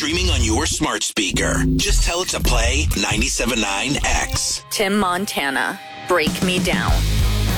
streaming on your smart speaker. Just tell it to play 97.9 X. Tim Montana, Break Me Down.